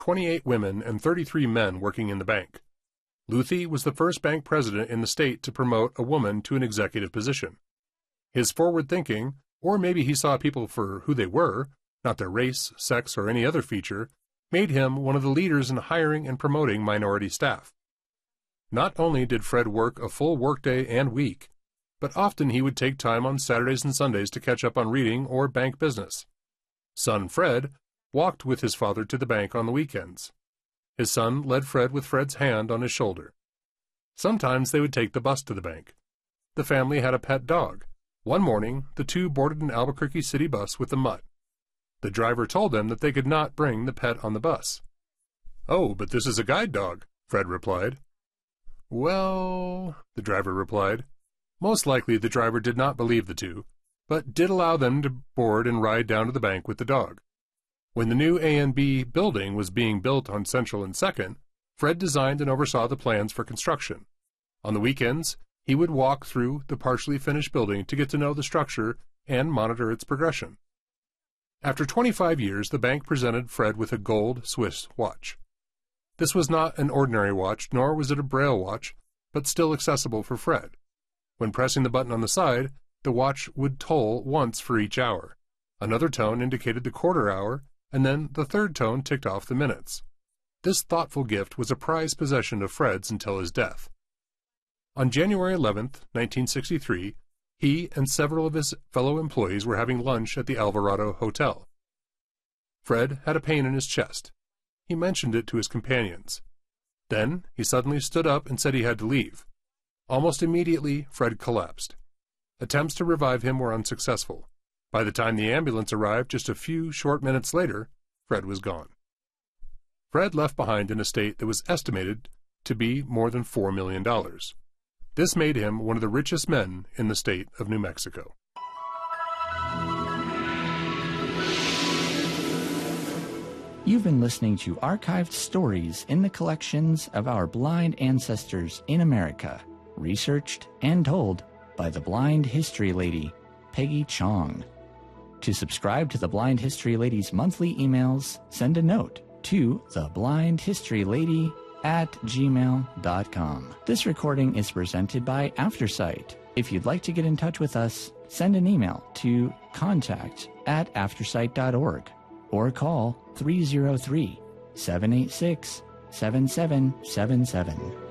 28 women and 33 men working in the bank. Luthi was the first bank president in the state to promote a woman to an executive position. His forward thinking, or maybe he saw people for who they were, not their race, sex, or any other feature, made him one of the leaders in hiring and promoting minority staff. Not only did Fred work a full workday and week, but often he would take time on Saturdays and Sundays to catch up on reading or bank business. Son Fred walked with his father to the bank on the weekends. His son led Fred with Fred's hand on his shoulder. Sometimes they would take the bus to the bank. The family had a pet dog. One morning, the two boarded an Albuquerque city bus with a mutt. The driver told them that they could not bring the pet on the bus. "Oh, but this is a guide dog," Fred replied. "Well," the driver replied. Most likely the driver did not believe the two, but did allow them to board and ride down to the bank with the dog. When the new A&B building was being built on Central and 2nd, Fred designed and oversaw the plans for construction. On the weekends, he would walk through the partially finished building to get to know the structure and monitor its progression. After 25 years, the bank presented Fred with a gold Swiss watch. This was not an ordinary watch, nor was it a Braille watch, but still accessible for Fred. When pressing the button on the side, the watch would toll once for each hour. Another tone indicated the quarter hour, and then the third tone ticked off the minutes. This thoughtful gift was a prized possession of Fred's until his death. On January 11, 1963, he and several of his fellow employees were having lunch at the Alvarado Hotel. Fred had a pain in his chest. He mentioned it to his companions. Then he suddenly stood up and said he had to leave. Almost immediately, Fred collapsed. Attempts to revive him were unsuccessful. By the time the ambulance arrived just a few short minutes later, Fred was gone. Fred left behind an estate that was estimated to be more than $4 million. This made him one of the richest men in the state of New Mexico. You've been listening to archived stories in the collections of our blind ancestors in America, researched and told by the Blind History Lady, Peggy Chong. To subscribe to the Blind History Lady's monthly emails, send a note to theblindhistorylady@gmail.com. This recording is presented by Aftersight. If you'd like to get in touch with us, send an email to contact@aftersight.org or call 303-786-7777.